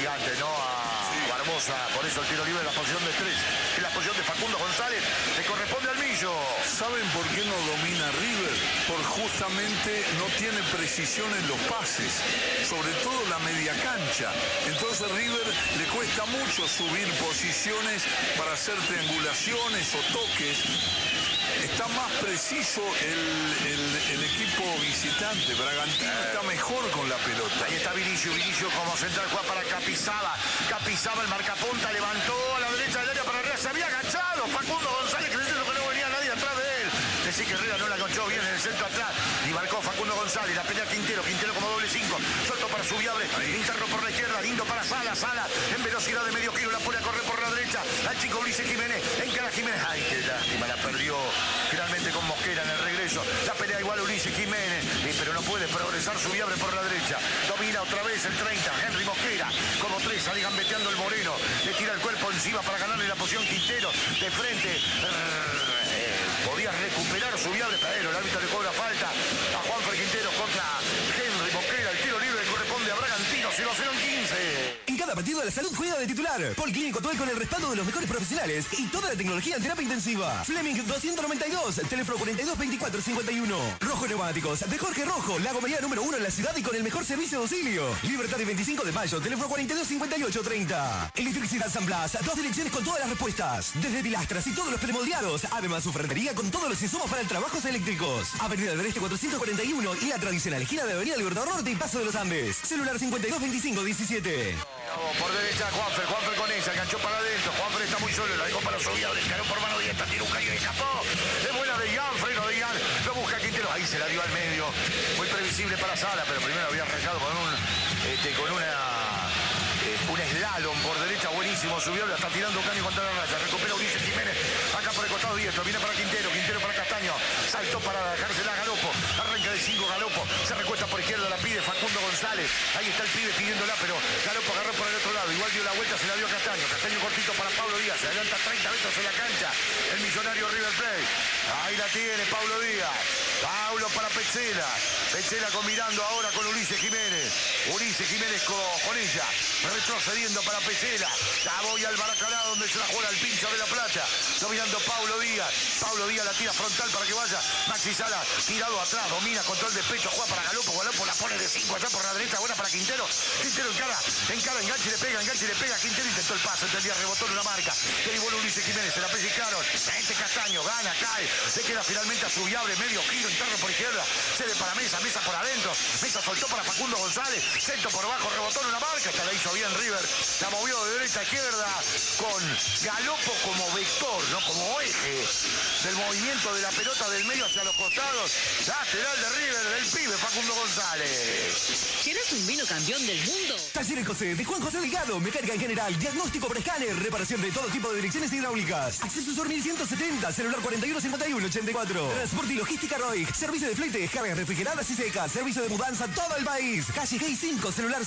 gigante, ¿no? A Barbosa, por eso el tiro libre de la posición de 3. En la posición de Facundo González le corresponde al Millo. ¿Saben por qué no domina River? Por justamente no tiene precisión en los pases, sobre todo la media cancha. Entonces River le cuesta mucho subir posiciones para hacer triangulaciones o toques. Está más preciso el equipo visitante. Bragantino está mejor con la pelota. Ahí está Vinicio como central, juega para Capizaba. Capizaba el marcapunta, levantó a la derecha del área para arriba, se había agachado Facundo González, creyendo que no venía nadie atrás de él. Decir que Herrera no la aganchó bien en el centro atrás. Y marcó Facundo González, la pelea Quintero como doble 5. Suelto para Subiable, interno por la izquierda, lindo para Sala en velocidad de medio giro, la pone a correr por la derecha. Al chico Ulises Jiménez, encara Jiménez. Ay, qué lástima, la perdió finalmente con Mosquera en el regreso. La pelea igual Ulises Jiménez, pero no puede progresar Subiable por la derecha. Domina otra vez el 30, Henry Mosquera. Como 3, sale gambeteando el Moreno. Le tira el cuerpo encima para ganarle la posición Quintero. De frente. Podía recuperar Subiable, pero el árbitro le cobra falta a Juanfer Quintero contra Henry Mosquera. El tiro libre corresponde a Bragantino, 0-0 en 15. En cada partido la salud juega de titular. Policlínico Tuel con el respaldo de los mejores profesionales y toda la tecnología en terapia intensiva. Fleming 292, teléfono 422451. Rojo Neumáticos, de Jorge Rojo, la gomería número 1 en la ciudad y con el mejor servicio de auxilio. Libertad de 25 de mayo, teléfono 425830. Electricidad San Blas, 2 direcciones con todas las respuestas. Desde pilastras y todos los premoldeados. Además su ferretería con todos los insumos para el trabajos eléctricos. Avenida del Este 441 y la tradicional esquina de Avenida Libertador Norte y Paso de los Andes. Celular 522517. Por derecha Juanfer con ella, enganchó para adentro. Juanfer está muy solo, la dejó para Subiable, encaró por mano directa, tiró un caño y escapó. Es buena de Ian, freno de Ian, lo busca Quintero, ahí se la dio al medio. Muy previsible para Sala, pero primero había arrancado con un slalom por derecha, buenísimo. Subiable, está tirando un caño contra la raya. Recupera Ulises Jiménez, acá por el costado diestro, viene para Quintero para Castaño. Saltó para dejársela a Galopo, arranca de 5 Galopo, se recuesta por izquierda, la pide Facundo González. Ahí está el pibe pidiéndola, pero Galopo agarró por el otro lado, igual dio la vuelta, se la dio a Castaño. Castaño cortito para Pablo Díaz, se adelanta 30 metros en la cancha el millonario River Plate. Ahí la tiene Pablo Díaz. Paulo para Petzela. Petzela combinando ahora con Ulises Jiménez. Ulises Jiménez con ella. Retrocediendo para Petzela. Ya voy al Maracaná donde se la juega el pincho de La Plata. Dominando Paulo Díaz. Paulo Díaz la tira frontal para que vaya. Maxi Sala tirado atrás. Domina, control de pecho. Juega para Galopo. Galopo la pone de 5 allá por la derecha. Buena para Quintero. Quintero encara, enganche y le pega. Quintero intentó el pase. Entendía, rebotó en una marca. Derivó Ulises Jiménez. Se la pellizcaron. Castaño. Gana, cae. Se queda finalmente a Subiable. Medio giro interno por izquierda. Cede para Mesa por adentro. Mesa soltó para Facundo González. Centro por abajo. Rebotó en una marca. Esta la hizo bien River. La movió de derecha a izquierda. Con Galopo como vector, ¿no? Como eje del movimiento de la pelota del medio hacia los costados. Lateral de River del pibe Facundo González. ¿Quieres un vino campeón del mundo? Talleres José, de Juan José Delgado, mecánica en general, diagnóstico por escáner, reparación de todo tipo de direcciones hidráulicas. Acceso Sur 1170, celular 415184. Transporte y logística ROIC, servicio de flete, cargas refrigeradas y secas, servicio de mudanza a todo el país. Calle Gay 5, celular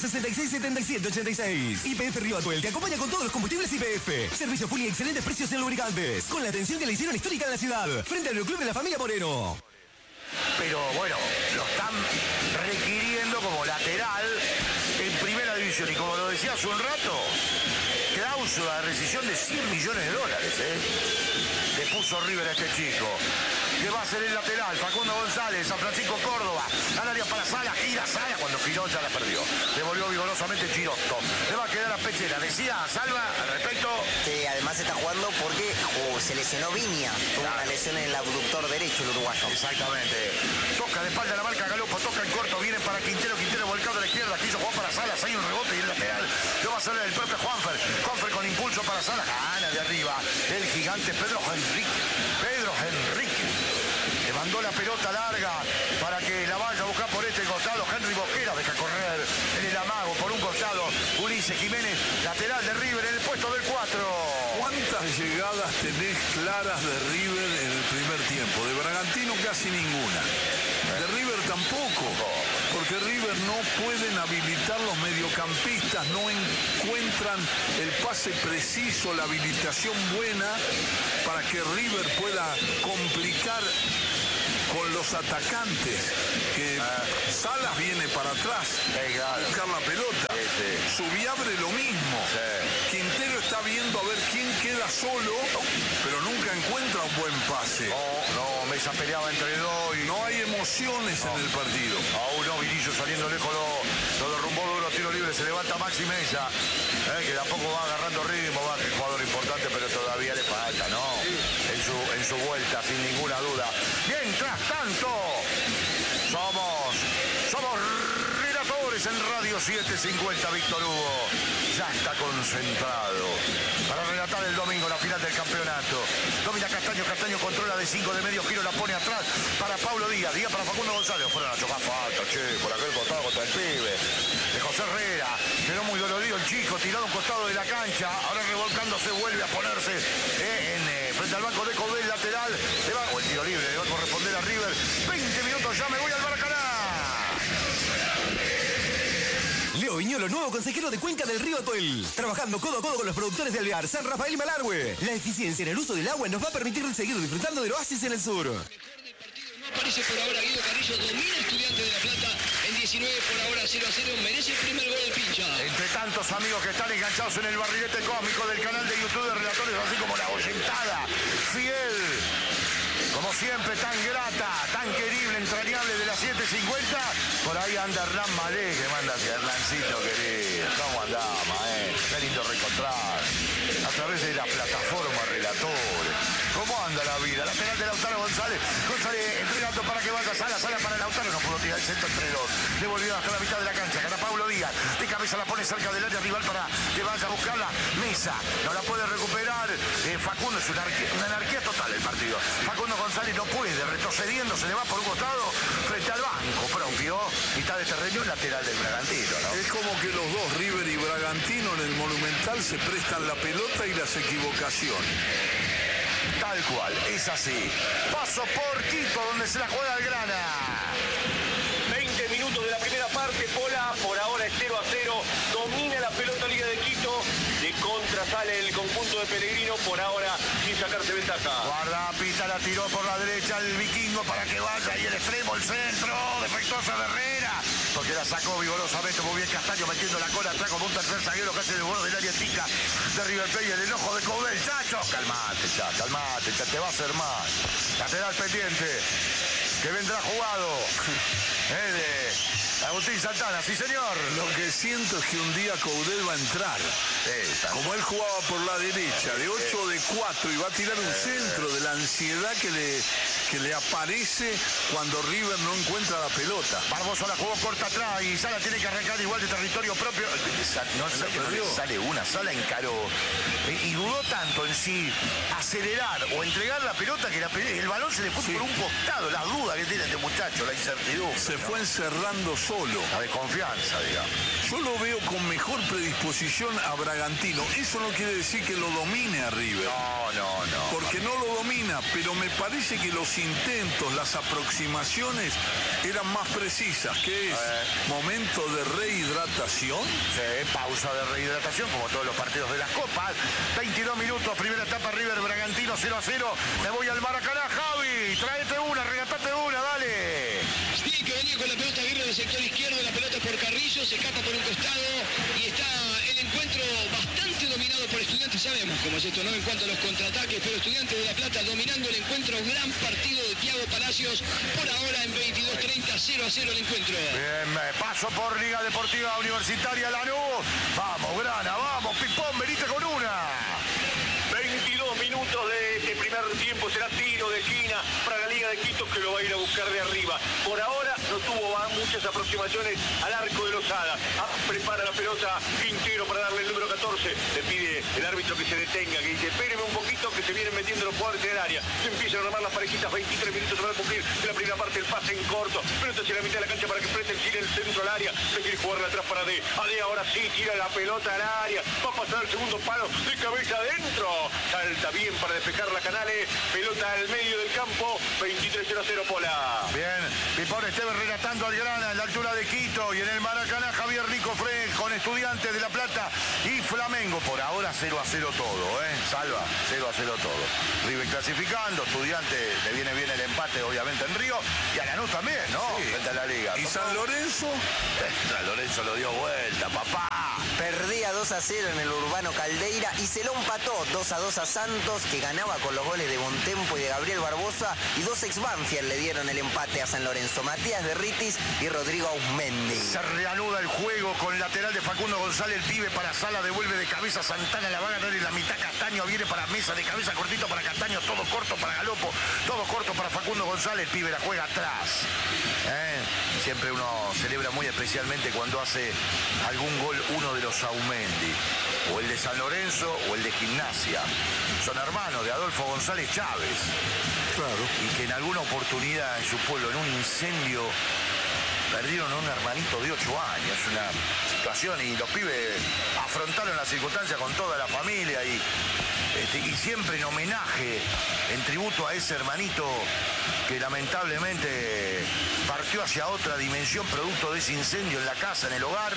667786. YPF Río Atuel te acompaña con todos los combustibles YPF. Servicio full y excelentes precios en lubricantes. Con la atención que le hicieron histórica en la ciudad. Frente al Aeroclub de la familia Moreno. Pero bueno, lo están requiriendo como lateral en primera división. Y como lo decía hace un rato, cláusula de rescisión de $100 millones, le puso River a este chico. Que va a ser el lateral, Facundo González, San Francisco Córdoba, al área para Sala, gira Sala, cuando giró ya la perdió. Devolvió vigorosamente Chirotto. Le va a quedar a Pechera. Decía Salva al respecto. Que además está jugando porque se lesionó Viña. Tuvo una lesión en el abductor derecho el uruguayo. Exactamente. Toca de espalda la marca Galopo, toca en corto, viene para Quintero volcado a la izquierda, quiso jugar para Salas, hay un rebote y el lateral lo va a hacer el propio Juanfer con impulso para Salas, gana de arriba el gigante Pedro Henrique le mandó la pelota larga para que la vaya a buscar por este costado. Henry Mosquera deja correr en el amago por un costado Ulises Jiménez, lateral de River en el puesto del 4. ¿Cuántas llegadas tenés claras de River en el primer tiempo? De Bragantino casi ninguna. De River tampoco, porque River no pueden habilitar los mediocampistas, no encuentran el pase preciso, la habilitación buena para que River pueda complicar con los atacantes, que Salas viene para atrás a buscar la pelota. Subiabre lo mismo. solo, pero nunca encuentra un buen pase. No, Mesa peleaba entre dos y... No hay emociones en el partido. Aún no, Vinillo saliendo lejos, lo derrumbó duro, tiro libre, se levanta Maxi Mesa, que de a poco va agarrando ritmo, va, que es jugador importante, pero todavía le falta, ¿no? En su vuelta, sin ninguna duda. Mientras tanto, somos relatores en Radio 750, Víctor Hugo. Ya está concentrado para relatar el domingo la final del campeonato. Domina Castaño controla de 5 de medio giro, la pone atrás para Paulo Díaz para Facundo González. Fueron a chocar falta, por aquel costado contra el pibe. De José Herrera, quedó muy dolorido el chico, tirado a un costado de la cancha. Ahora revolcándose, vuelve a ponerse frente al banco de Cobel, lateral. El tiro libre, le va a corresponder a River. 20 minutos ya, me voy al Maracaná. Leo Viñolo, nuevo consejero de Cuenca del Río Atuel. Trabajando codo a codo con los productores de Alvear, San Rafael y Malargüe. La eficiencia en el uso del agua nos va a permitir seguir disfrutando del oasis en el sur. Mejor del partido no aparece por ahora Guido Carrillo, domina Estudiantes de La Plata en 19 por ahora 0-0, merece el primer gol del pincha. Entre tantos amigos que están enganchados en el barrilete cósmico del canal de YouTube de Relatores, así como la oyentada, fiel, como siempre, tan grata, tan querible, entrañable de las 7:50. Por ahí anda Hernán Malé, que manda hacia Hernancito, querido. ¿Cómo andamos, Qué lindo reencontrar. A través de la plataforma Relatores. ¿Cómo anda la vida? Lateral de Lautaro González. González entregando para que vaya Sala para Lautaro. No pudo tirar el centro entre dos. Devolvió hasta la mitad de la cancha. Gana Paulo Díaz. De cabeza la pone cerca del área rival para que vaya a buscarla. Mesa. No la puede recuperar. Facundo, es una anarquía total el partido. Facundo González no puede. Retrocediendo, se le va por un costado frente al banco propio. Mitad de terreno lateral del Bragantino, ¿no? Es como que los dos, River y Bragantino, en el Monumental se prestan la pelota y las equivocaciones. Tal cual, es así. Paso por Quito, donde se la juega el Grana. 20 minutos de la primera parte, Pola, por ahora es 0-0, domina la pelota Liga de Quito, de contra sale el conjunto de Pellegrino, por ahora sin sacarse ventaja. Guarda, Pita la tiró por la derecha el vikingo para que vaya y el extremo, el centro, defectuosa de Herrera, porque la sacó vigorosamente, muy bien Castaño metiendo la cola atrás como un tercer zaguero casi del borde del área chica de River Plate, el enojo de Cobel, Chacho, calmate, te va a hacer mal. Lateral pendiente, que vendrá jugado. De Agustín Santana, sí señor. Lo que siento es que un día Coudet va a entrar. Como él jugaba por la derecha, de 8 de 4, y va a tirar un centro de la ansiedad que le aparece cuando River no encuentra la pelota. Barbosa la jugó corta atrás y Sala tiene que arrancar igual de territorio propio. Sala encaró y dudó tanto en sí acelerar o entregar la pelota que el balón se le fue por un costado. La duda que tiene este muchacho, la incertidumbre. Se fue encerrando solo. La desconfianza, digamos. Yo lo veo con mejor predisposición a Bragantino. Eso no quiere decir que lo domine a River. No. Porque no lo domina, pero me parece que los intentos, las aproximaciones eran más precisas. ¿Qué es? ¿Momento de rehidratación? Sí, pausa de rehidratación, como todos los partidos de las copas. 22 minutos, primera etapa, River Bragantino 0-0. Me voy al Maracaná, Javi. Tráete una, regatate una, dale. Tiene que venir con la pelota Aguirre del sector izquierdo, la pelota por Carrillo, se escapa por un costado y está el encuentro bastante dominado por Estudiantes. Sabemos cómo es esto, ¿no? En cuanto a los contraataques, pero Estudiantes de La Plata dominando el encuentro. Gran partido de Thiago Palacios. Por ahora en 22:30, 0-0 el encuentro. Bien, paso por Liga Deportiva Universitaria Lanús. Vamos, Grana, vamos, Pipón, venite con una. 22 minutos de este primer tiempo, será tiro de esquina para la Liga de Quito, que lo va a ir a buscar de arriba. Por ahora no tuvo muchas aproximaciones al arco de Lozada. Prepara la pelota Quintero para darle el número 14. Le pide el árbitro que se detenga, que dice, espéreme un poquito que se vienen metiendo los jugadores en el área. Se empiezan a armar las parejitas, 23 minutos se van a cumplir de la primera parte, el pase en corto. Pelota hacia la mitad de la cancha para que preste el centro al área. Le quiere jugarle atrás para D. Ade ahora sí, tira la pelota al área. Va a pasar el segundo palo de cabeza adentro. Salta bien para despejar la Canales. Pelota al medio del campo. 23-0, Pola. Bien, Pipón Esteves relatando al Grana en la altura de Quito. Y en el Maracaná, Javier Rico Fred con Estudiantes de La Plata y Flamengo. Por ahora 0-0 todo, Salva, 0-0 todo. River clasificando, Estudiantes le viene bien el empate, obviamente, en Río. Y a Lanús también, ¿no? Sí. Frente a la Liga. ¿Y San Lorenzo? San Lorenzo lo dio vuelta, papá. Perdía perdía 2-0 en el Urbano Caldeira y se lo empató 2-2 a Santos, que ganaba con los goles de Bontempo y de Gabriel Barbosa, y dos ex Banfield le dieron el empate a San Lorenzo, Matías Derritis y Rodrigo Ausmendi. Se reanuda el juego con lateral de Facundo González, el pibe para Sala, devuelve de cabeza Santana, la va a ganar en la mitad Castaño, viene para Mesa, de cabeza cortito para Castaño, todo corto para Galopo, todo corto para Facundo González, el pibe la juega atrás. Siempre uno celebra muy especialmente cuando hace algún gol uno de los Ausmendi, o el de San Lorenzo o el de Gimnasia. Son hermanos de Adolfo González Chávez. Claro. Y que en alguna oportunidad en su pueblo, en un incendio, perdieron a un hermanito de 8 años. Una situación, y los pibes afrontaron la circunstancia con toda la familia y siempre en homenaje, en tributo a ese hermanito que lamentablemente partió hacia otra dimensión producto de ese incendio en la casa, en el hogar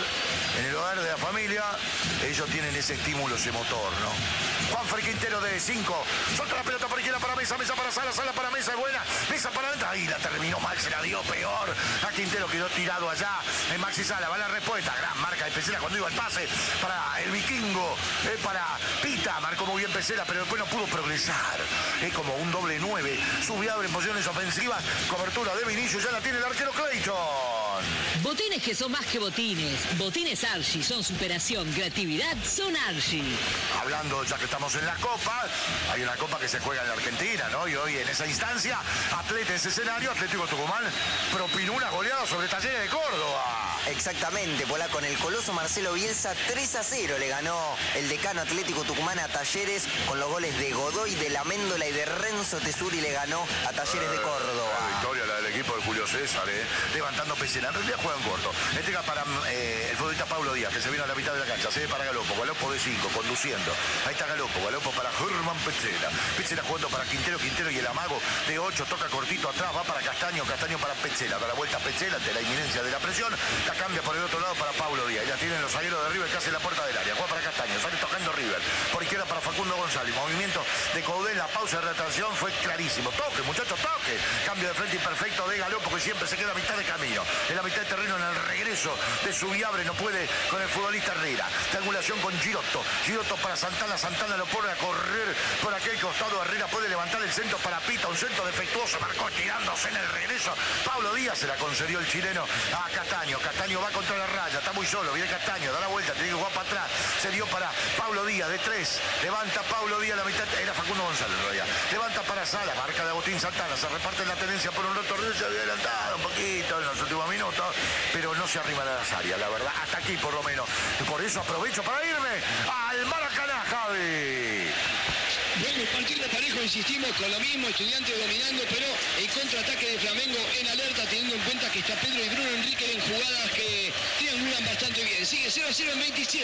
de la familia. Ellos tienen ese estímulo, ese motor, ¿no? Juanfer Quintero de 5, solta la pelota por izquierda para Mesa, Mesa para Sala, Sala para Mesa, es buena, Mesa para adentro, ahí la terminó mal, se la dio peor a Quintero, quedó tirado allá en Maxi Sala, va la respuesta, gran marca de Pesela cuando iba el pase para el vikingo, para Pita, marcó muy bien Pesela, pero después no pudo progresar, es como un doble 9, Subiabre en posiciones ofensivas, cobertura de Vinicius, ya la tiene el arquero Clayton. Botines que son más que botines. Botines Archie son superación, creatividad, son Archie. Hablando, ya que estamos en la Copa, hay una Copa que se juega en la Argentina, ¿no? Y hoy en esa instancia, Atleta, ese escenario, Atlético Tucumán propinó una goleada sobre Talleres de Córdoba. Exactamente, Pola, con el coloso Marcelo Bielsa, 3-0 le ganó el decano Atlético Tucumán a Talleres, con los goles de Godoy, de La Méndola y de Renzo Tesuri le ganó a Talleres de Córdoba. Victoria la del equipo de Julio César, levantando Pesela. En realidad juegan corto. Entrega para el futbolista Pablo Díaz, que se vino a la mitad de la cancha. Se ve para Galopo. Galopo de 5, conduciendo. Ahí está Galopo. Galopo para Germán Pesela. Pesela jugando para Quintero. Quintero y el amago de 8. Toca cortito atrás. Va para Castaño. Castaño para Pesela. Da la vuelta a Pesela ante la inminencia de la presión. La cambia por el otro lado para Pablo Díaz. Ya tienen los zagueros de River que hacen la puerta del área. Juega para Castaño. Sale tocando River. Por izquierda para Facundo González. Movimiento de Caudel. La pausa de retracción fue clarísimo. Toque, muchachos, toque. Cambio de frente imperfecto de Galopo, que siempre se queda a mitad de camino. En la mitad de terreno, en el regreso de Subiabre, no puede con el futbolista Herrera. Triangulación con Girotto. Girotto para Santana. Santana lo pone a correr por aquel costado. Herrera puede levantar el centro para Pita. Un centro defectuoso. Marcó tirándose en el regreso. Pablo Díaz se la concedió el chileno a Castaño. Castaño va contra la raya. Está muy solo. Viene Castaño. Da la vuelta. Tiene que jugar para atrás. Se dio para Pablo Díaz de 3. Levanta Pablo Díaz la mitad. Era Facundo González en realidad. Levanta para Sala. Marca de Agustín Santana. Se reparte la tenencia por un rato. Se había adelantado un poquito en los últimos minutos, pero no se arrima a las áreas, la verdad, hasta aquí por lo menos. Y por eso aprovecho para irme al Maracaná, Javi. Bueno, partido parejo, insistimos, con lo mismo, Estudiantes dominando, pero el contraataque de Flamengo en alerta, teniendo en cuenta que está Pedro y Bruno Enrique en jugadas que triangulan bastante bien. Sigue 0-0 en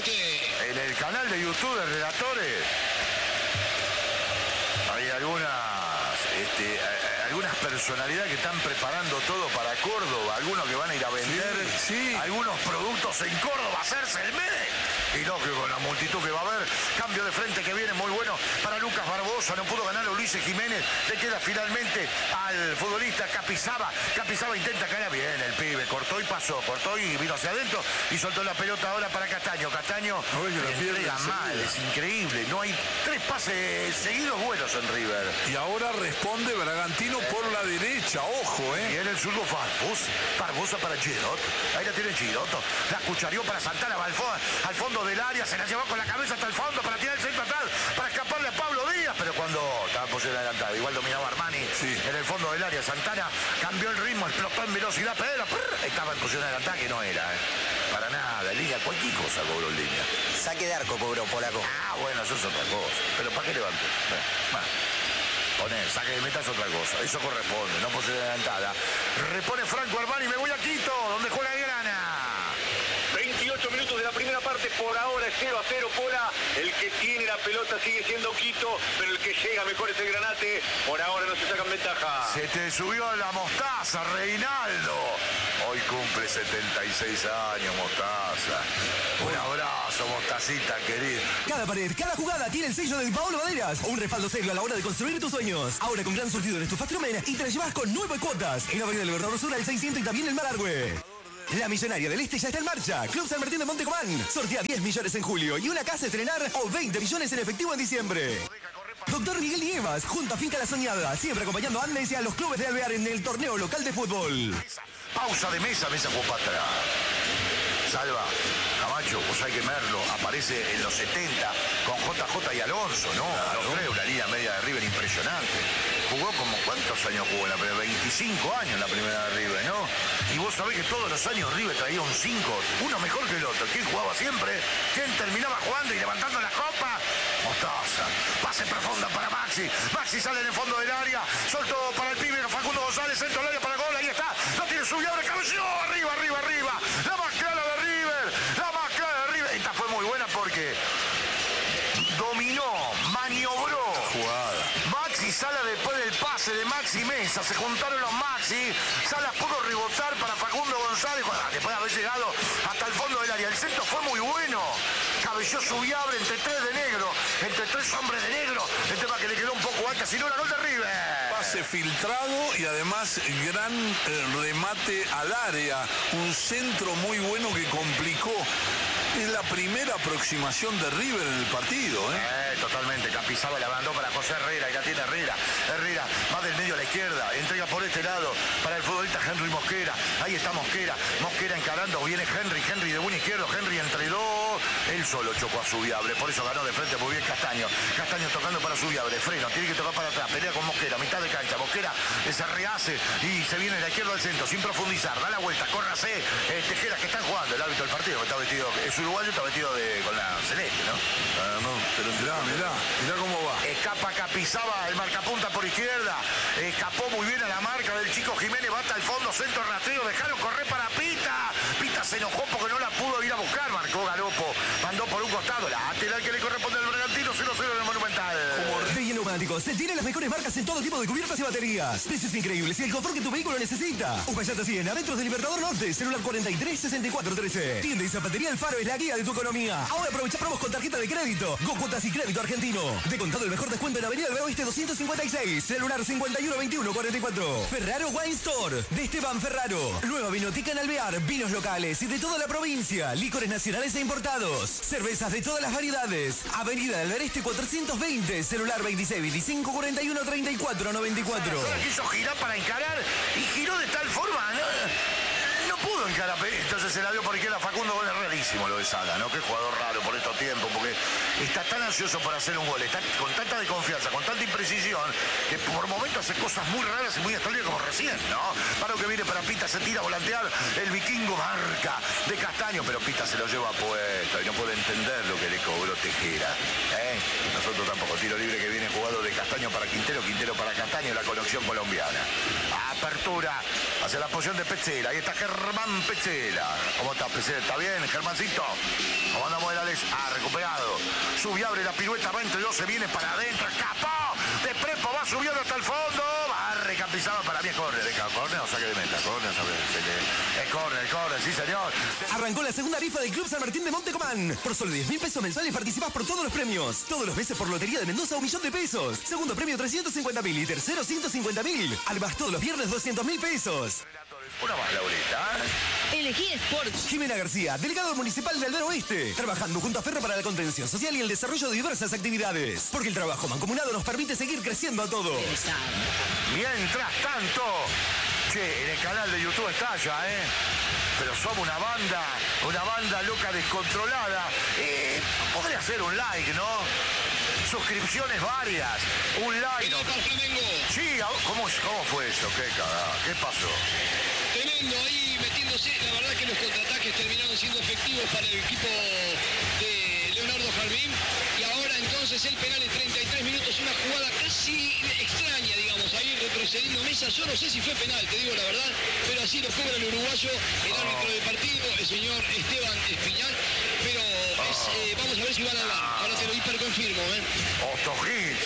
27. En el canal de YouTube de Relatores hay algunas personalidades que están preparando todo para Córdoba, algunos que van a ir a vender algunos productos en Córdoba, hacerse el mes. Y lógico, con la multitud que va a haber, cambio de frente que viene muy bueno para Lucas Barbosa, no pudo ganar a Ulises Jiménez, le queda finalmente al futbolista Capizaba. Capizaba intenta caer bien, el pibe cortó y pasó, cortó y vino hacia adentro y soltó la pelota ahora para Castaño. Castaño entrega mal, es increíble, no hay 3 pases seguidos buenos en River. Y ahora responde Bragantino por la derecha, ojo, Y en el zurdo Barbosa para Girotto, ahí la tiene Girotto, la cucharió para Santana, va al fondo del área, se la llevó con la cabeza hasta el fondo para tirar el centro atrás, para escaparle a Pablo Díaz, pero cuando estaba en posición adelantada, igual dominaba Armani en el fondo del área. Santana cambió el ritmo, explotó en velocidad, pero estaba en posición adelantada que no era, para nada, en línea, cualquier cosa cobró en línea. Saque de arco cobró, Polaco. Bueno, eso es otra cosa, pero ¿para qué levantó? Poner, saque de meta es otra cosa, eso corresponde, no posición adelantada. Repone Franco Armani, me voy a Quito, donde juega Grana. 28 minutos de la primera parte, por ahora es 0-0, Pola. El que tiene la pelota sigue siendo Quito, pero el que llega mejor es el Granate. Por ahora no se sacan ventaja. Se te subió la mostaza, Reinaldo. Hoy cumple 76 años, Mostaza. Un abrazo, Mostacita, querido. Cada pared, cada jugada tiene el sello de Paolo Maderas. Un respaldo serio a la hora de construir tus sueños. Ahora con gran surtido en Estufas Trumen y te la llevas con 9 cuotas. En la Avenida Libertador Sur, el 600 y también el Malargüe. La Millonaria del Este ya está en marcha. Club San Martín de Montecomán. Sortea 10 millones en julio y una casa a estrenar o 20 millones en efectivo en diciembre. Doctor Miguel Nievas, junto a Finca La Soñada, siempre acompañando a Andes y a los clubes de Alvear en el torneo local de fútbol. Pausa de mesa jugó para atrás. Salva, Camacho, vos sabés que Merlo aparece en los 70 con JJ y Alonso, ¿no? Claro. Una línea media de River impresionante. Jugó como, ¿cuántos años jugó en la primera? 25 años en la primera de River, ¿no? Y vos sabés que todos los años River traía un 5, uno mejor que el otro. ¿Quién jugaba siempre? ¿Quién terminaba jugando y levantando la copa? Mostaza. Pase profunda para Maxi. Maxi sale en el fondo del área. Soltó para el pibe Facundo González. Centro del área para gol. Ahí está. No tiene su llave. Cabeceó. Arriba. La más clara de River. Esta fue muy buena porque dominó, maniobró. Jugada. Maxi Sala después del pase de Maxi Mesa. Se juntaron los Maxi. Sala pudo rebotar para Facundo González. Después de haber llegado hasta el fondo del área. El centro fue muy bueno. Cabeceó Subiabre entre 3 de negro. Entre 3 hombres de negro. El tema que le quedó un poco alta. Si no, la gol de River. Pase filtrado y además gran remate al área. Un centro muy bueno que complicó. Es la primera aproximación de River en el partido, ¿eh? Totalmente. Capizaba la mandó para José Herrera y la tiene Herrera. Herrera va del medio a la izquierda. Entrega por este lado para el futbolista Henry Mosquera. Ahí está Mosquera. Mosquera encarando. Viene Henry. Henry de buen izquierdo. Henry entre dos. Él solo chocó a Subiabre. Por eso ganó de frente muy bien Castaño. Castaño tocando para Subiabre. Freno. Tiene que tocar para atrás. Pelea con Mosquera. Mitad de cancha. Mosquera se rehace y se viene de la izquierda al centro sin profundizar. Da la vuelta. Córrase. Tejera que están jugando. El árbitro del partido que está vestido. Es uruguayo, está vestido con la celeste, ¿no? Pero mirá cómo va. Escapa Capizaba, el marcapunta por izquierda. Escapó muy bien a la marca del Chico Jiménez. Va hasta el fondo, centro rastreo. Dejaron correr para Pita. Pita se enojó porque no la pudo ir a buscar. Marcó Galopo. Mandó por un costado. La lateral que le corresponde al Bragantino. 0-0 en el Monumental. De Neumáticos se tienen las mejores marcas en todo tipo de cubiertas y baterías. Precios increíbles y el confort que tu vehículo necesita. Upayata 100, adentro de Libertador Norte. Celular 43-64-13. Tienda y zapatería El Faro es la guía de tu economía. Ahora aprovecha promos con tarjeta de crédito. Go Cuotas y Crédito Argentino. De contado el mejor descuento en Avenida del Oeste 256. Celular 512144. Ferraro Wine Store. De Esteban Ferraro. Nueva vinoteca en Alvear. Vinos locales y de toda la provincia. Licores nacionales e importados. Cervezas de todas las variedades. Avenida del Oeste 420. Celular 2625 41 34 94. Ahora quiso girar para encarar y giró de tal forma, no pudo encarar. Entonces se la dio por izquierda Facundo. Gol rarísimo lo de Sala, ¿no? Qué jugador raro por estos tiempos, porque está tan ansioso por hacer un gol, está con tanta desconfianza, con tanta imprecisión, que por momentos hace cosas muy raras y muy extrañas como recién, ¿no? Para lo que viene para Pita, se tira a volantear, el vikingo marca de Castaño, pero Pita se lo lleva puesto y no puede entender lo que le cobró Tejera, ¿eh? Nosotros tampoco. Tiro libre que viene jugado de Castaño para Quintero, Quintero para Castaño, la conexión colombiana. Apertura hacia la posición de Petzela. Ahí está Germán Petzela. ¿Cómo está Petzela? ¿Está bien, Germancito? ¿Cómo andamos el Alex? Recuperado. Subiabre la pirueta, va entre dos, se viene para adentro, escapó. De Prepo va subiendo hasta el fondo. Barre Capizaba, para mí es córner. Córner o saque de meta. Córner, es córner, sí señor. Arrancó la segunda rifa del Club San Martín de Montecomán. Por solo 10.000 pesos mensuales participás por todos los premios. Todos los meses por Lotería de Mendoza, 1.000.000 de pesos. Segundo premio 350.000 y tercero 150.000. Además todos los viernes 200.000 pesos. Una más, Laurita. Elegí Sports. Jimena García, delegado municipal de Alvear Oeste, trabajando junto a Ferro para la contención social y el desarrollo de diversas actividades. Porque el trabajo mancomunado nos permite seguir creciendo a todos. Mientras tanto, en el canal de YouTube está ya, pero somos una banda loca descontrolada. Podría ser un like, ¿no? Suscripciones varias, un like. Sí, ¿cómo fue eso? ¿Qué pasó? Tremendo ahí metiéndose. La verdad que los contraataques terminaron siendo efectivos para el equipo de Leonardo Jarmín. Y ahora entonces el penal en 33 minutos, una jugada casi extraña, digamos, ahí retrocediendo Mesa. Yo no sé si fue penal, te digo la verdad, pero así lo cobra el uruguayo, el árbitro del partido, el señor Esteban Espiñán. Pero vamos a ver si van a hablar. Ahora te lo hiperconfirmo, Otto Gil.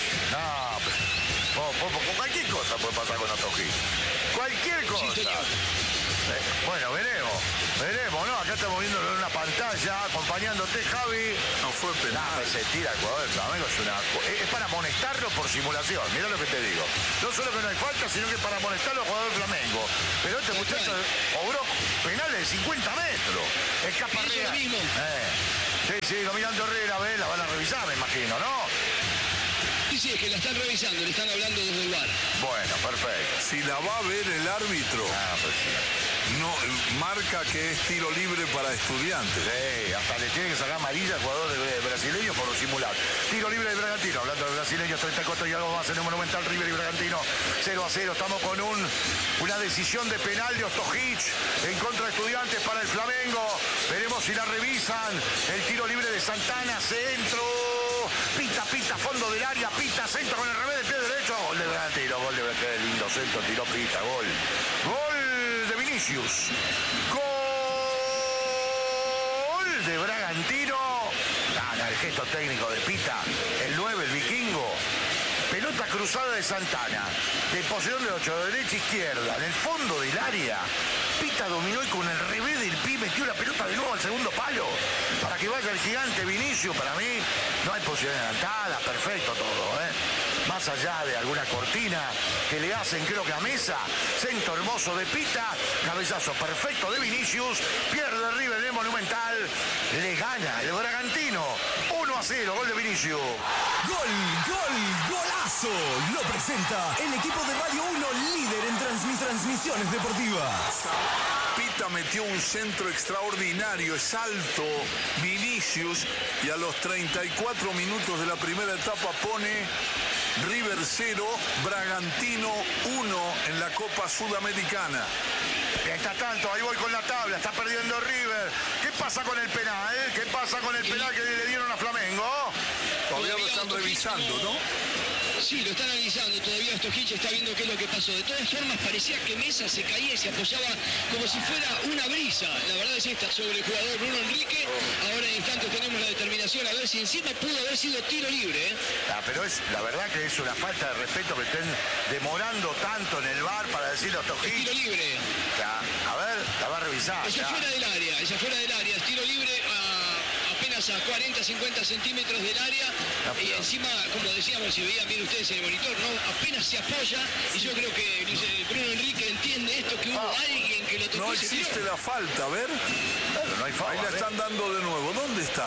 No, cualquier cosa puede pasar con Otto Gil. Cualquier cosa. Sí, Bueno, veremos, ¿no? Acá estamos viéndolo en una pantalla, acompañándote, Javi. No fue penal. Se tira el jugador del Flamengo, es para amonestarlo por simulación, mirá lo que te digo. No solo que no hay falta, sino que para amonestarlo al jugador del Flamengo. Pero este muchacho obró penales de 50 metros. Escapa Herrera. Sí, dominando Herrera, ¿ves? La van a revisar, me imagino, ¿no? Sí, es que la están revisando, le están hablando desde el VAR. Bueno, perfecto. Si la va a ver el árbitro, Pues sí. no marca que es tiro libre para Estudiantes. Sí, hasta le tiene que sacar amarilla al jugador brasileño por simular. Tiro libre de Bragantino, hablando de brasileños, 34 y algo más en el Monumental, River y Bragantino, 0-0. Estamos con una decisión de penal de Ostojic en contra de Estudiantes para el Flamengo. Veremos si la revisan. El tiro libre de Santana, centro. Pita, fondo del área, pita, centro con el revés del pie derecho. Gol de Bragantino, gol de qué lindo centro, tiró pita, gol. Gol de Vinicius. Gol de Bragantino. El gesto técnico de Pita, el 9, el vikingo. Pelota cruzada de Santana. De posición de 8, de derecha a izquierda, en el fondo del área. Pita dominó y con el revés del pie metió la pelota de nuevo al segundo palo. Para que vaya el gigante Vinicius, para mí no hay posición adelantada, perfecto todo, ¿eh? Más allá de alguna cortina que le hacen, creo que a Mesa. Centro hermoso de Pita, cabezazo perfecto de Vinicius. Pierde River en el Monumental. Le gana el Bragantino. 1-0, gol de Vinicius. Golazo. Lo presenta el equipo de Radio 1, líder en transmisiones deportivas. Pita metió un centro extraordinario, es alto Vinicius, y a los 34 minutos de la primera etapa pone River 0, Bragantino 1 en la Copa Sudamericana. Mientras tanto, ahí voy con la tabla, está perdiendo River. ¿Qué pasa con el penal? ¿Qué pasa con el penal que le dieron a Flamengo? Todavía lo están revisando, ¿no? Sí, lo están analizando, todavía Ostojic está viendo qué es lo que pasó. De todas formas, parecía que Mesa se caía y se apoyaba como si fuera una brisa. La verdad es esta, sobre el jugador Bruno Enrique. Ahora en instantes tenemos la determinación a ver si encima pudo haber sido tiro libre, ¿eh? Pero es la verdad que es una falta de respeto que estén demorando tanto en el VAR para decirle a Ostojic. Tiro libre. A ver, la va a revisar. Esa fuera del área, tiro libre apenas a 40, 50 centímetros del área. Y encima, como decíamos, si veían bien ustedes en el monitor, ¿no? Apenas se apoya, y yo creo que Bruno Enrique entiende esto, que hubo alguien que lo tocó. No existe la falta, a ver. Claro, no hay falta. Ahí la están dando de nuevo. ¿Dónde está?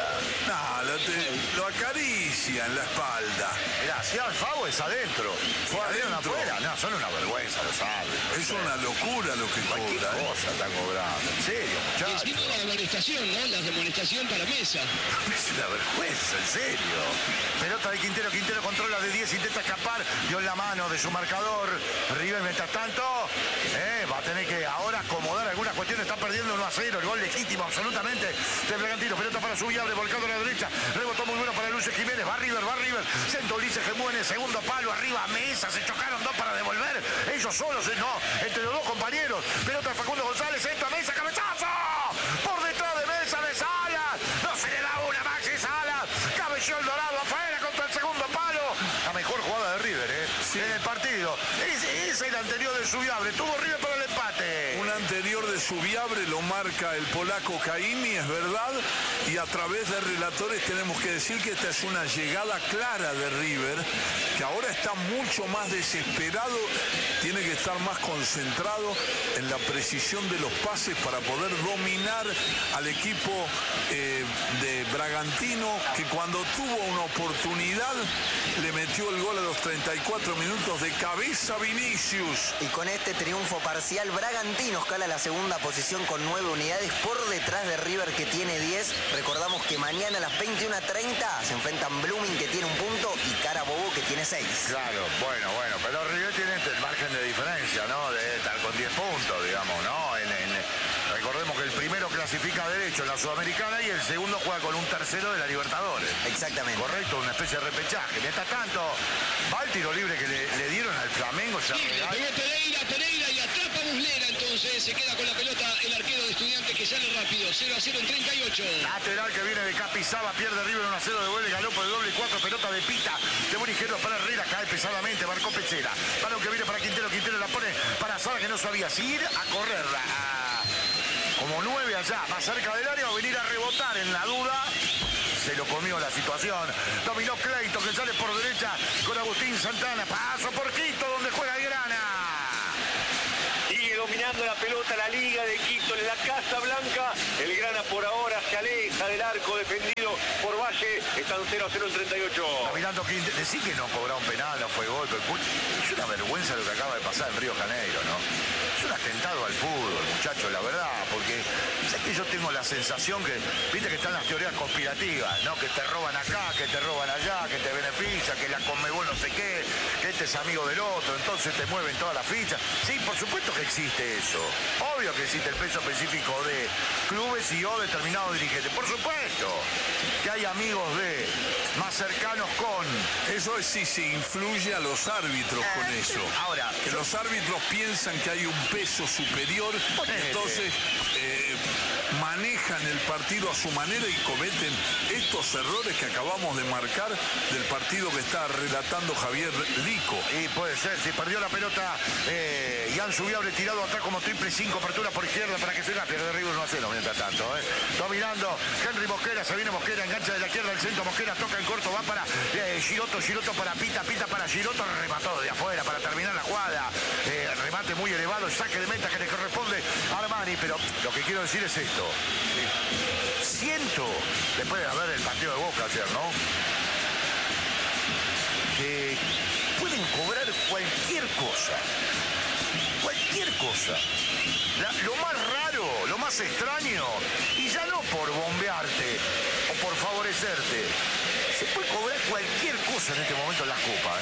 Lo acaricia en la espalda. Mirá, si el FAO es adentro. Fue adentro. Afuera. No, son una vergüenza, lo saben. Es una locura lo que Cualquier cobra. cosa están cobrando. En serio, Y muchachos. encima la amonestación, ¿no? La amonestación para Mesa. Es una vergüenza, en serio. Pelota de Quintero controla de 10, intenta escapar, dio en la mano de su marcador. River, mientras tanto, va a tener que ahora acomodar algunas cuestiones. Está perdiendo 1-0, el gol legítimo absolutamente de Bragantino. Pelota para Subiable, volcado a la derecha. Rebotó muy bueno para Luis Jiménez. Va River. Centro Ulises Jiménez, segundo palo, arriba Mesa. Se chocaron dos para devolver. Ellos solos, no, entre los dos compañeros. Pelota de Facundo González, entra Mesa, cabezazo. Por detrás de Mesa de Salas. No se le da una, Maxi Salas. Cabeció el Dorado afuera contra el segundo palo. La mejor jugada de River, Sí. en el partido. Es el anterior de Subiable. Tuvo River para el empate. Un anterior de Subiabre lo marca el polaco Caimi, es verdad, y a través de relatores tenemos que decir que esta es una llegada clara de River, que ahora está mucho más desesperado, tiene que estar más concentrado en la precisión de los pases para poder dominar al equipo de Bragantino, que cuando tuvo una oportunidad le metió el gol a los 34 minutos de cabeza Vinicius. Y con este triunfo parcial, Bragantino escala la segunda posición con 9 unidades por detrás de River, que tiene 10. Recordamos que mañana a las 21:30 se enfrentan Blooming, que tiene 1 punto, y Carabobo, que tiene 6. Claro, bueno, pero River tiene el margen de diferencia, ¿no? De estar con 10 puntos, digamos, ¿no? Recordemos que el primero clasifica derecho en la Sudamericana y el segundo juega con un tercero de la Libertadores. Exactamente. Correcto, una especie de repechaje. Mientras tanto, va el tiro libre que le dieron al Flamengo. Sí, le pegó Pereira y atrapa Muslera entonces. entonces. Se queda con la pelota el arquero de Estudiantes que sale rápido. 0-0 en 38. Lateral que viene de Capizaba, pierde River 1-0, devuelve Galopo de doble 4, pelota de Pita, de buen izquierdo para Herrera, cae pesadamente, marcó Pechera. Balón que viene para Quintero, Quintero la pone para Sala, que no sabía si ir a correrla. Como 9 allá, más cerca del área, o venir a rebotar en la duda. Se lo comió la situación. Dominó Cleito, que sale por derecha con Agustín Santana. Paso por Quito, donde juega el Grana. Sigue dominando la pelota la Liga de Quito en la Casa Blanca. El Grana por ahora se aleja del arco defendido por Valle. Están 0-0 en 38. Mirando Quintero, decí que no cobró un penal, no fue gol. Pero es una vergüenza lo que acaba de pasar en Río Janeiro, ¿no? Es un atentado al fútbol, muchachos, la verdad, porque sé que yo tengo la sensación que, viste que están las teorías conspirativas, ¿no? Que te roban acá, que te roban allá, que te beneficia, que la Conmebol no sé qué, que este es amigo del otro, entonces te mueven todas las fichas. Sí, por supuesto que existe eso. Obvio que existe el peso específico de clubes y o determinados dirigentes. Por supuesto que hay amigos de más cercanos con... Eso es si se influye a los árbitros con eso. Ahora, que los árbitros piensan que hay un peso superior, entonces manejan el partido a su manera y cometen estos errores que acabamos de marcar del partido que está relatando Javier Lico. Y puede ser, si perdió la pelota, Ian Subiable tirado atrás como triple 5, apertura por izquierda para que se la pierde River 1-0 mientras tanto. Dominando Henry Mosquera, se viene Mosquera, engancha de la izquierda al centro, Mosquera toca en corto, va para Giroto, Giroto para Pita, Pita para Giroto, remató de afuera para terminar la jugada. Remate muy elevado, saque de meta que le corresponde a Armani, pero lo que quiero decir es esto. Siento, después de haber el partido de Boca ayer, ¿no? Que pueden cobrar cualquier cosa. Cualquier cosa. Lo más raro, lo más extraño, y ya no por bombearte o por favorecerte. Se puede cobrar cualquier cosa en este momento en las copas,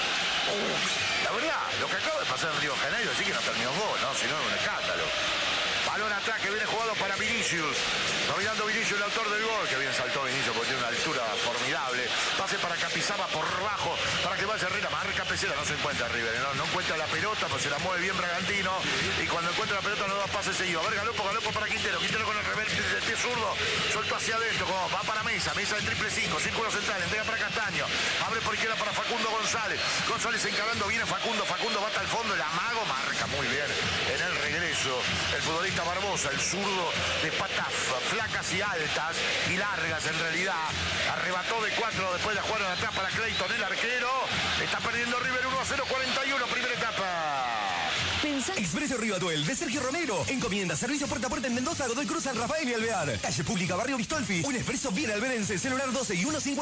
La verdad, lo que acaba de pasar en Río de Janeiro, sí que no terminó gol, ¿no? Si no, era un escándalo. Balón atrás que viene jugado para Vinicius. Dominando Vinicius, el autor del gol. Que bien saltó Vinicius porque tiene una altura formidable. Pase para Capizaba por bajo. Para que vaya Herrera. Marca Pesera. No se encuentra River. No encuentra la pelota, pues se la mueve bien Bragantino. Y cuando encuentra la pelota no da pase seguido. A ver, Galopo para Quintero. Quintero con el reverse del pie zurdo. Soltó hacia adentro. Como va para Mesa. Mesa de triple 5. Círculo central. Entrega para Castaño. Abre por izquierda para Facundo González. González encarando. Viene Facundo. Facundo va hasta el fondo. El amago marca muy bien. En el regreso. El futbolista Barbosa, el zurdo de patas flacas y altas y largas en realidad. Arrebató de 4 después de jugar atrás para Clayton, el arquero. Está perdiendo River 1-0, 41, primera etapa. Expreso Río Atuel de Sergio Romero. Encomienda servicio puerta a puerta en Mendoza, Godoy Cruz, San Rafael y Alvear. Calle Pública, Barrio Bistolfi. Un expreso bien alberense. Celular 12 y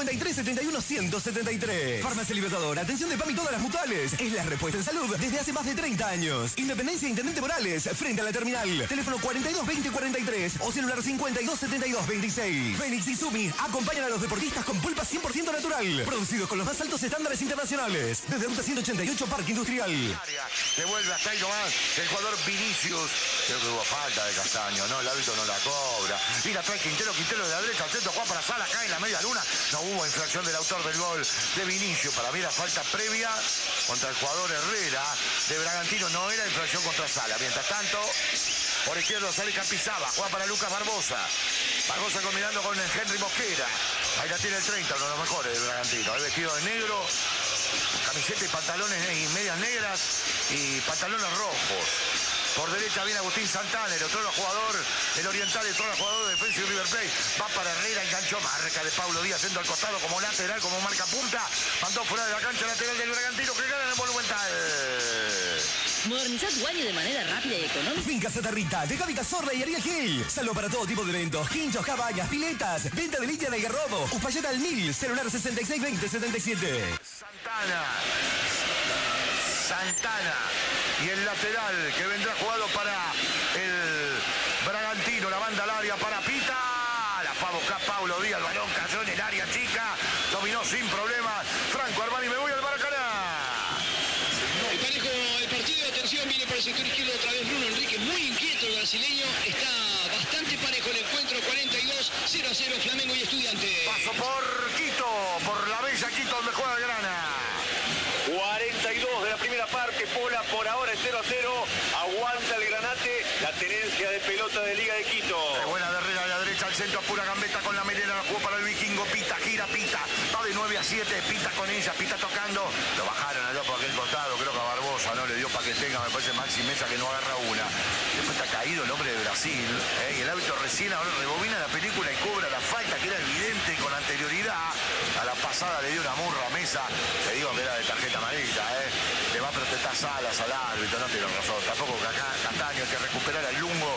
153-71-173. Farmacia Libertador. Atención de PAM y todas las mutuales. Es la respuesta en salud desde hace más de 30 años. Independencia Intendente Morales. Frente a la terminal. Teléfono 42-20-43 o celular 52-72-26. Fénix y Sumi acompañan a los deportistas con pulpa 100% natural. Producidos con los más altos estándares internacionales. Desde Ruta 188, Parque Industrial. Devuelve hasta ahí nomás el jugador Vinicius. Creo que hubo falta de Castaño, ¿no? El árbitro no la cobra. Mira, trae Quintero de la derecha al centro, Juan para Sala, cae en la media luna. No hubo infracción del autor del gol de Vinicius. Para mí la falta previa contra el jugador Herrera de Bragantino no era infracción contra Sala. Mientras tanto, por izquierdo sale Capizaba, juega para Lucas Barbosa. Barbosa combinando con el Henry Mosquera. Ahí la tiene el 30, uno de los mejores del Bragantino. El vestido de negro, camiseta y pantalones y medias negras y pantalones rojos. Por derecha viene Agustín Santana, el otro jugador, el oriental, el otro jugador de Defensa y River Plate. Va para Herrera, enganchó, marca de Paulo Díaz, yendo al costado como lateral, como marca punta. Mandó fuera de la cancha lateral del Bragantino que gana en el Monumental. Modernizar tu año de manera rápida y económica. Finca Santa Rita, de Javita Sorda y Ariel Gil. Salvo para todo tipo de eventos, quinchos, cabañas, piletas, venta de litia de Algarrobo, Uspalleta al 1000, celular 662077. Santana y el lateral que vendrá jugado para el Bragantino, la banda al área para Pita. La fue a buscar Paulo Díaz, el balón cayó en el área chica, dominó sin problemas Franco Armani. Me voy al Maracaná. El parejo del partido, atención, viene por el sector izquierdo otra vez Bruno Enrique, muy inquieto el brasileño, está bastante parejo el encuentro, 42-0-0 Flamengo y Estudiantes. Paso por Quito, por la bella Quito donde juega el Grana. 42 de la primera parte. Pola por ahora es 0-0. Aguanta el Granate la tenencia de pelota de Liga de Quito. Qué buena de Herrera a la derecha, al centro, pura gambeta con la melena, la jugó para el vikingo. Pita, gira, Pita. Va de 9 a 7, Pita con ella, Pita tocando. Lo bajaron allá por aquel costado, creo que a Barbosa, ¿no? Le dio para que tenga, me parece Maxi Mesa que no agarra una. Después está caído el hombre de Brasil. Y el árbitro recién ahora rebobina la película y cobra la falta que era evidente con anterioridad. A la pasada le dio una murra a Mesa. Le digo que era de tarjeta amarilla, Le va a protestar Salas al árbitro, no tiene razón. Tampoco que acá Castaño hay que recuperar al Lungo.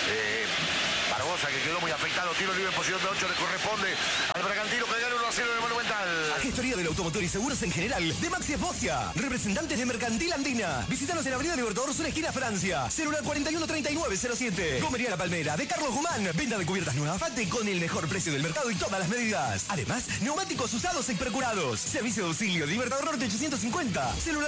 Barbosa que quedó muy afectado, tiro libre en posición de 8, le corresponde al Bragantino que gana 1-0 en el Monumental. Gestoría del automotor y seguros en general de Maxi Esposia. Representantes de Mercantil Andina. Visítanos en la Avenida Libertador Sur, esquina Francia. Celular 413907. Comería La Palmera de Carlos Guzmán. Venta de cubiertas nuevas Fate con el mejor precio del mercado y todas las medidas. Además, neumáticos usados y percurados. Servicio de auxilio Libertador Norte 850. Celular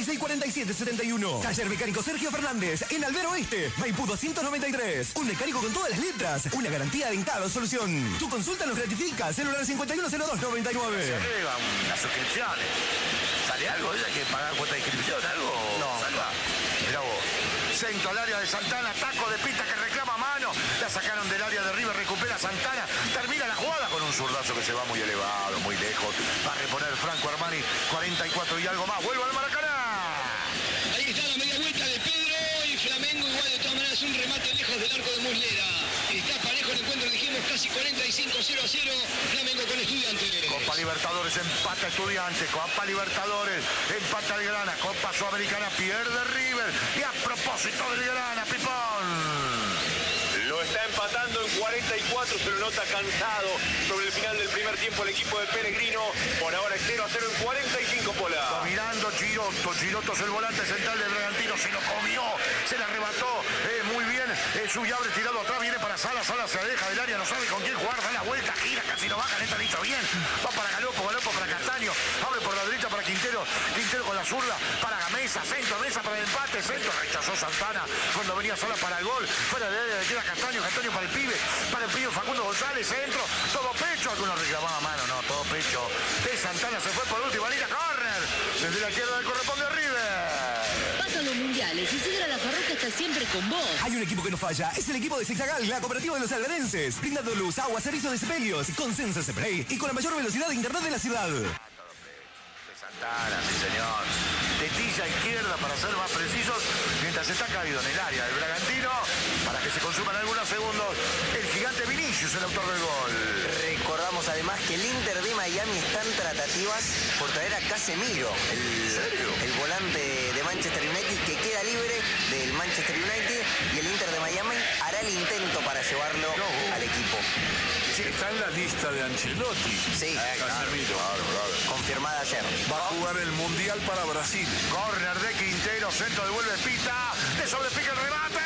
664771. Taller mecánico Sergio Fernández en Albero Oeste. Maipú 293. Un mecánico con todas las letras. Una garantía en cada solución. Tu consulta nos gratifica. Celular 510299. Se agregan las suscripciones. ¿Sale algo? ¿Hay que pagar cuota de inscripción? ¿Algo? No. Salva. Mirá vos. Centro al área de Santana, taco de Pita que reclama mano. La sacaron del área de River, recupera Santana. Termina la jugada con un zurdazo que se va muy elevado, muy lejos. Va a reponer Franco Armani, 44 y algo más. Vuelve al Maracaná. Ahí está la media vuelta de Pedro y Flamengo igual de todas maneras un remate lejos del arco de Muslera. Está parejo el encuentro, dijimos casi 45, 0-0. Flamengo con Estudiantes. Copa Libertadores, empata Estudiantes. Copa Libertadores, empata el Grana. Copa Sudamericana, pierde River. Y a propósito del Grana, Pipón. Lo está empatando en 44, se lo nota cansado sobre el final del primer tiempo el equipo de Pellegrino. Por ahora es 0-0 en 45, Pola. Dominando Chiroto. Chiroto es el volante central del Bragantino. Se lo comió, se le arrebató muy bien. Suyabre tirado atrás, viene para Salas. Salas se aleja del área, no sabe con quién jugar. Da la vuelta, gira, casi no baja. Neta lo hizo bien. Va para Galopo, Galopo para Castaño. Abre por la derecha para Quintero. Quintero con la zurda para Gamesa. Centro, Mesa para el empate. Centro, rechazó Santana cuando venía Salas para el gol. Fuera de área le queda Castaño. Castaño para el pibe Facundo González, centro, todo pecho, algunos reclamaban mano, no, todo pecho de Santana, se fue por última línea, córner, desde la izquierda del corresponde a River. Pasan los mundiales y Sidra La Farroca está siempre con vos. Hay un equipo que no falla, es el equipo de Sexagal, la cooperativa de los alberenses, brindando luz, agua, servicios de sepelios, con Censa Spray y con la mayor velocidad de internet de la ciudad. Santana, sí señor. Tetilla izquierda para ser más precisos, mientras está caído en el área del Bragantino, para que se consuman algunos segundos, el gigante Vinicius, el autor del gol. Recordamos además que el Inter de Miami está en tratativas por traer a Casemiro, el volante de Manchester United que queda libre del Manchester United, y el Inter de Miami hará el intento para llevarlo al equipo. Está en la lista de Ancelotti. Sí, Casemiro. Claro. confirmada ayer. Va a jugar el Mundial para Brasil. Córner de Quintero, centro devuelve Pita, de sobrepica el remate.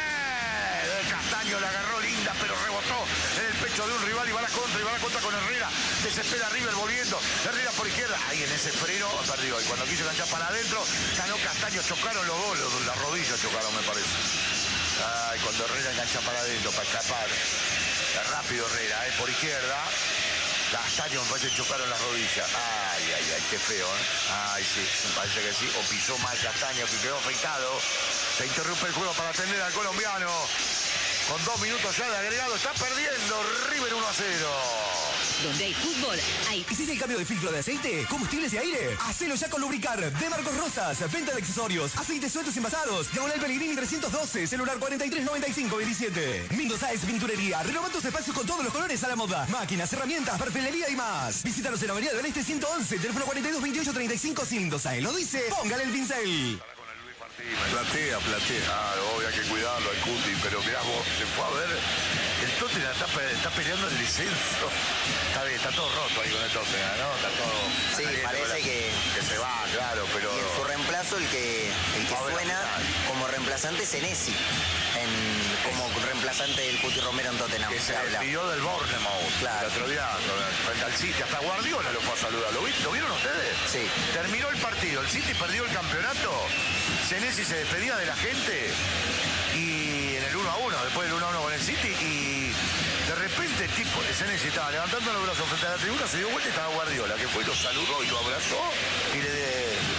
De Castaño la agarró linda, pero rebotó en el pecho de un rival y va a la contra con Herrera. Desespera River volviendo. Herrera por izquierda. Ahí en ese freno perdió. Y cuando quiso enganchar para adentro, ganó Castaño. Chocaron los dos, las rodillas chocaron, me parece. Ay, cuando Herrera engancha para adentro, para escapar. Rápido Herrera, por izquierda. Castaño me parece que chocaron las rodillas. Ay, qué feo, Ay, sí, me parece que sí. O pisó mal Castaño, que quedó afeitado. Se interrumpe el juego para atender al colombiano. Con 2 minutos ya de agregado, está perdiendo River 1-0. Donde hay fútbol, hay... ¿Hiciste el cambio de filtro de aceite? ¿Combustibles y aire? Hacelo ya con Lubricar, de Marcos Rosas. Venta de accesorios, aceites sueltos envasados. Diagonal Pellegrini 312, celular 439527. Mendoza es pinturería. Renová tus espacios con todos los colores a la moda. Máquinas, herramientas, perfilería y más. Visítanos en la Avenida del Este 111, teléfono 422835 Mendoza. Lo dice, póngale el pincel. Platea. Obvio, hay que cuidarlo al Cuti, pero mirá vos, se fue a ver. El Tottenham está peleando el descenso. Está bien, está todo roto ahí con el Tottenham, ¿no? Está todo. Sí, parece que se va, claro, pero. Y en su reemplazo, el que suena como reemplazante es Senesi, como reemplazante del Cuti Romero en Tottenham. Que se despidió del Bournemouth. Claro. El otro día, frente al City, hasta Guardiola lo fue a saludar. ¿Lo vieron ustedes? Sí. Terminó el partido, el City perdió el campeonato. Senesi se despedía de la gente y en el 1-1, después del 1-1 con el City, y de repente el tipo, Senesi estaba levantando los brazos frente a la tribuna, se dio vuelta y estaba Guardiola, que fue, lo saludó y lo abrazó y le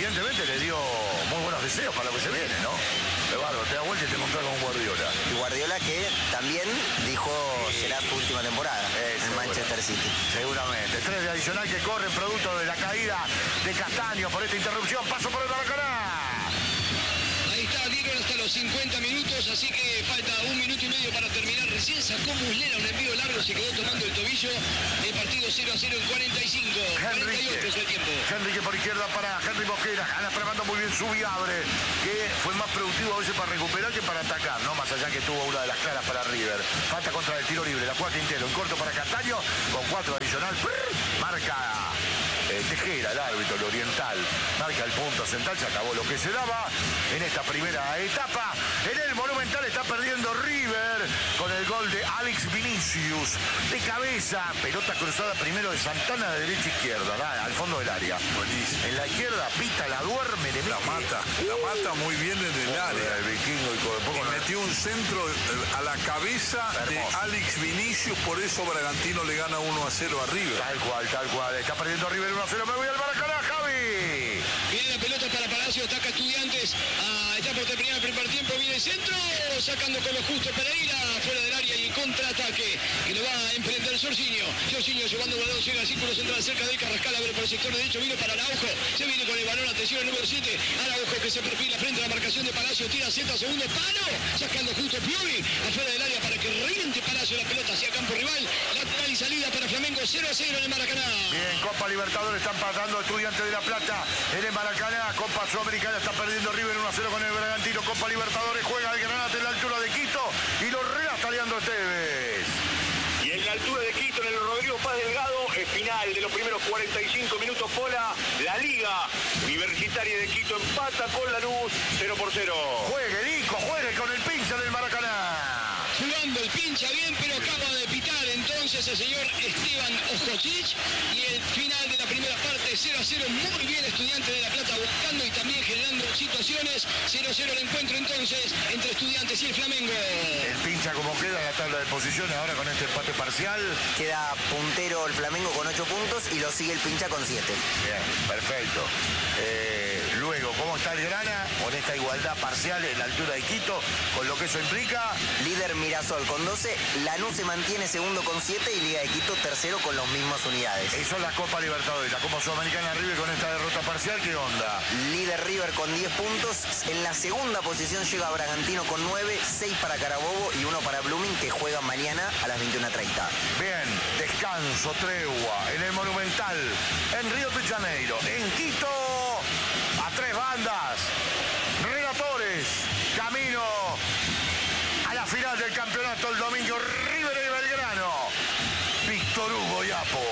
evidentemente le dio muy buenos deseos para lo que se viene, ¿no? Eduardo, te da vuelta y te encontrás con Guardiola. Y Guardiola que también dijo será su última temporada en Manchester City. Seguramente. 3 de adicional que corren producto de la caída de Castaño por esta interrupción. Paso por el Maracaná. Ahí está, dieron hasta los 50 minutos, así que falta 1 minuto y medio para terminar. Recién sacó Muslera un envío largo, se quedó tomando el tobillo. El partido 0-0 en 45. 48 es el tiempo. Henrique por izquierda para Henry Mosquera. Anda trabajando muy bien Subiabre, que fue más productivo a veces para recuperar que para atacar, ¿no? Más allá que tuvo una de las claras para River. Falta contra el tiro libre. La juega Quintero. En corto para Castaño. Con 4 adicional. Marca Tejera, el árbitro, el oriental. Marca el punto central. Se acabó lo que se daba en esta primera etapa. En el Monumental está perdiendo River con el gol de Alex Vinicius. De cabeza. Pelota cruzada primero de Santana de derecha a izquierda. Al fondo del área. Buenísimo. En la izquierda pita, la duerme, le La mata muy bien en el área. El vikingo y metió un centro a la cabeza de Hermoso. Alex Vinicius, por eso Bragantino le gana 1-0 a River. Tal cual. Está perdiendo River 1-0. Me voy al Maracaná, Javi. Viene la pelota para Palacio, ataca Estudiantes. Está por terminar el primer tiempo, viene el centro, sacando con lo justo Pereira, fuera del área y en contraataque, que lo va a emprender Jorginho. Jorginho llevando el balón, llega al círculo central cerca de Carrascal, abre por el sector derecho, vino para Araujo, se viene con el balón, atención el número 7, Araujo que se perfila frente a la marcación de Palacio, tira Z, segundo palo, sacando justo Piovi, afuera del área para que reviente Palacio la pelota hacia campo rival, lateral y salida para Flamengo, 0-0 en el Maracaná. Bien, Copa Libertadores están pasando Estudiantes de La Plata en el Maracaná. Copa Sudamericana está perdiendo River 1-0 con el Bragantino. Copa Libertadores juega el Granate en la altura de Quito y lo relata Leandro Tevez. Y en la altura de Quito, en el Rodrigo Paz Delgado, el final de los primeros 45 minutos, Pola, la Liga Universitaria de Quito empata con Lanús 0-0. Juegue, Nico, juegue con el pincha del Maracaná. Jugando el pincha bien, pero acaba de pitar entonces el señor Esteban Ojocic. Y el final de la primera parte, 0-0, muy bien Estudiantes de La Plata buscando y también generando situaciones. 0-0 el encuentro entonces entre Estudiantes y el Flamengo. El pincha como queda en la tabla de posiciones ahora con este empate parcial. Queda puntero el Flamengo con 8 puntos y lo sigue el pincha con 7. Bien, perfecto. Luego, ¿cómo está el Grana? Con esta igualdad parcial en la altura de Quito, con lo que eso implica. Líder Mirasol con 12, Lanús se mantiene segundo con 7 y Liga de Quito tercero con las mismas unidades. Eso es la Copa Libertadores, la Copa Sudamericana River con esta derrota parcial, ¿qué onda? Líder River con 10 puntos, en la segunda posición llega Bragantino con 9, 6 para Carabobo y 1 para Blooming que juegan mañana a las 21:30. Bien, descanso, tregua en el Monumental, en Río de Janeiro, en Quito, a 3 bandas, relatores, camino a la final del campeonato el domingo, River y Belgrano, Víctor Hugo Yapo.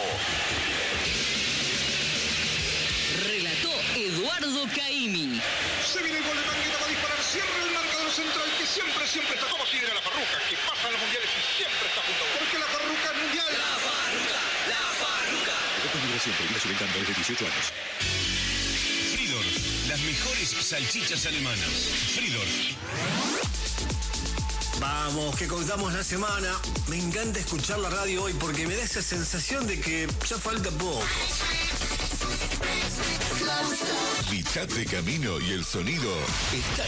Relató Eduardo Caimi. Se viene el gol de Mangueta, va a disparar, cierra el marcador central que siempre está como si era la Farruca, que pasan los mundiales y siempre está junto. Porque la Farruca es mundial. La Farruca. Con migración, prohibida su venta a menores de 18 años. Fridorf, las mejores salchichas alemanas. Fridorf. Vamos, que contamos la semana. Me encanta escuchar la radio hoy porque me da esa sensación de que ya falta poco. Mitad de camino y el sonido está